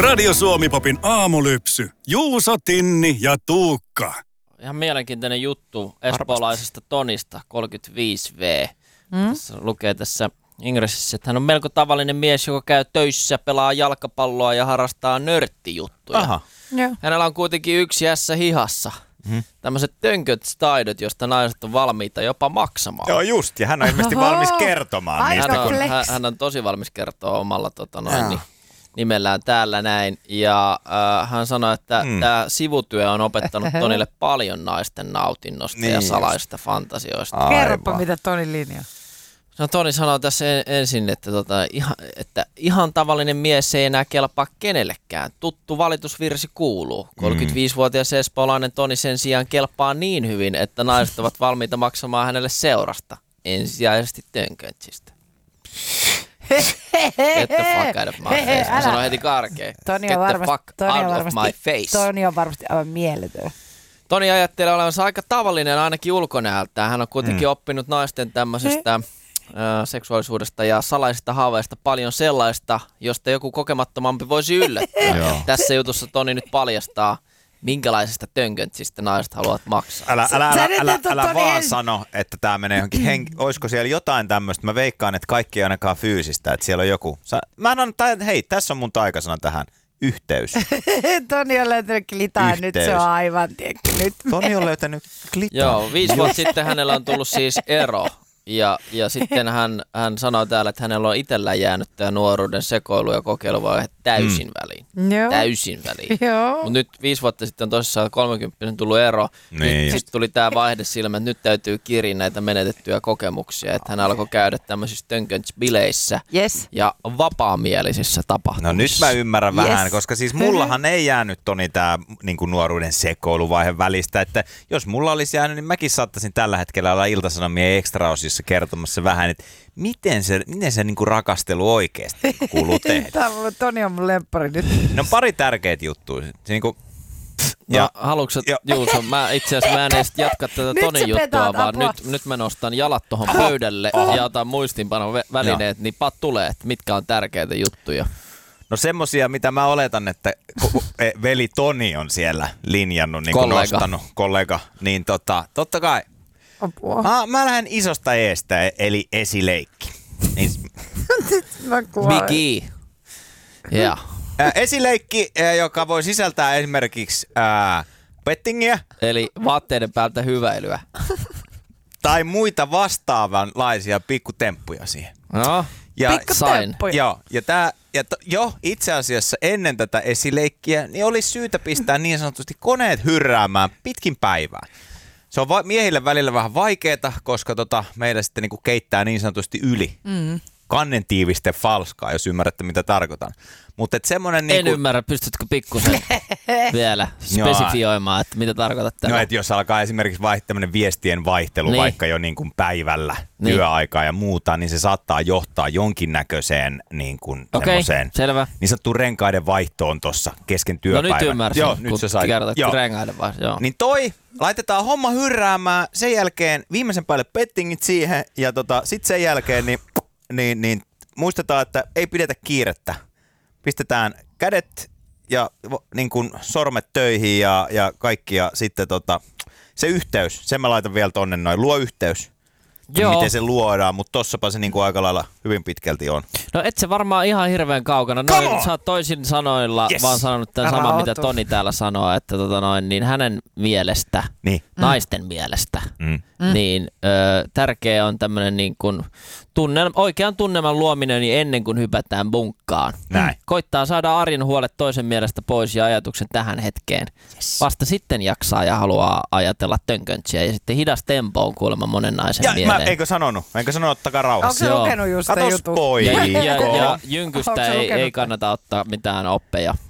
Radio Suomi-popin aamulypsy. Juuso, Tinni ja Tuukka. Ihan mielenkiintoinen juttu espoolaisesta Tonista, 35V. Tässä lukee tässä ingressissä, että hän on melko tavallinen mies, joka käy töissä, pelaa jalkapalloa ja harrastaa nörttijuttuja. Aha. Hänellä on kuitenkin yksi ässä hihassa. Tämmöiset tönköt-taidot, josta naiset on valmiita jopa maksamaan. Joo just, ja hän on ilmeisesti valmis kertomaan niistä. Hän on tosi valmis kertoa omalla nimellään täällä näin. Ja hän sanoi, että tämä sivutyö on opettanut Tonille paljon naisten nautinnosta ja salaisista fantasioista. Kerropa, mitä Tonin linja. No Toni sanoo tässä ensin, että ihan tavallinen mies ei enää kelpaa kenellekään. Tuttu valitusvirsi kuuluu. 35-vuotias espoolainen Toni sen sijaan kelpaa niin hyvin, että naiset ovat valmiita maksamaan hänelle seurasta. Ensisijaisesti tönkötsistä. Get the fuck out of my face. Mä sanon heti karkeen. Get the fuck out of my face. Toni on varmasti aivan mieletön. Toni ajattelee olevansa aika tavallinen ainakin ulkonäöltään. Hän on kuitenkin oppinut naisten tämmöisestä seksuaalisuudesta ja salaisista haaveista paljon sellaista, josta joku kokemattomampi voisi yllättää. Tässä jutussa Toni nyt paljastaa, minkälaisista tönköntsistä naiset haluavat maksaa. Älä vaan sano, että tämä menee johonkin olisiko siellä jotain tämmöistä? Mä veikkaan, että kaikki ei ainakaan fyysistä, että siellä on joku. Hei, tässä on mun taikasana tähän. Yhteys. Toni on löytänyt klitaa, nyt se on aivan, nyt. Toni on löytänyt klitaa. Joo, 5 vuotta sitten hänellä on tullut siis ero. Ja sitten hän sanoi täällä, että hänellä on itsellään jäänyt tämä nuoruuden sekoilu ja kokeiluvaihe täysin väliin. Joo. Täysin väliin. Joo. Mutta nyt 5 vuotta sitten on tosissaan 30 tullut ero. Niin sitten tuli tämä vaihde silmä, että nyt täytyy kiriä näitä menetettyjä kokemuksia. Että hän alkoi käydä tämmöisissä tönkönts-bileissä ja vapaamielisissä tapahtumissa. No nyt mä ymmärrän vähän, koska siis mullahan ei jäänyt Toni tämä niinku nuoruuden sekoiluvaihe välistä. Että jos mulla olisi jäänyt, niin mäkin saattaisin tällä hetkellä olla Ilta-Sanomien extraosissa kertomassa vähän, että miten se niinku rakastelu oikeasti kuuluu tehdä. Toni on mun lemppari nyt. No pari tärkeitä juttuja. Niinku, haluatko Juuso, mä en edes jatka tätä Tonin juttua, vaan nyt mä nostan jalat tuohon pöydälle ja otan muistinpanon välineet, niin tulee, että mitkä on tärkeitä juttuja. No semmosia, mitä mä oletan, että veli Toni on siellä linjannut, niin kuin nostanut, kollega, niin totta kai. Mä lähden isosta eestä, eli esileikki. Biggie. Yeah. Esileikki, joka voi sisältää esimerkiksi pettingiä. Eli vaatteiden päältä hyväilyä. Tai muita vastaavanlaisia pikkutemppuja siihen. No, pikkutemppuja. Joo, itse asiassa ennen tätä esileikkiä niin olisi syytä pistää niin sanotusti koneet hyrräämään pitkin päivää. Se on miehille välillä vähän vaikeeta, koska meillä sitten niinku keittää niin sanotusti yli. Kannentiiviste falskaa, jos ymmärrätte mitä tarkoitan. Mutta semmoinen en ymmärrä, pystytkö pikkusen vielä spesifioimaan, että mitä tarkoitat tällä? No, että jos alkaa esimerkiksi tämmöinen viestien vaihtelu vaikka jo niin kuin päivällä, työaikaa ja muuta, niin se saattaa johtaa jonkinnäköiseen niin kuin semmoiseen niin sanottuun renkaiden vaihtoon tuossa kesken työpäivän. No nyt ymmärsin, nyt se sai. Renkaiden vaihtoon. Niin laitetaan homma hyrräämään, sen jälkeen viimeisen päälle pettingit siihen ja sitten sen jälkeen niin muistetaan, että ei pidetä kiirettä. Pistetään kädet ja niin kuin sormet töihin ja kaikki ja sitten se yhteys, sen mä laitan vielä tonne noin, luo yhteys. Miten se luodaan, mutta tossapa se niinku aika lailla hyvin pitkälti on. No et se varmaan ihan hirveän kaukana. Sä oot toisin sanoilla vaan sanonut tämän saman, mitä Toni täällä sanoo, että niin hänen mielestä, naisten mielestä, niin tärkeä on tämmöinen niin kuin oikean tunnelman luominen niin ennen kuin hypätään bunkkaan. Koittaa saada arjen huolet toisen mielestä pois ja ajatuksen tähän hetkeen. Vasta sitten jaksaa ja haluaa ajatella tönköntsiä ja sitten hidas tempo on kuulemma monen naisen mieleen. Eikö sanonut, ottakaa rauhassa. Onko se lukenut just se jutun? Ja jynkystä ei kannata ottaa mitään oppeja.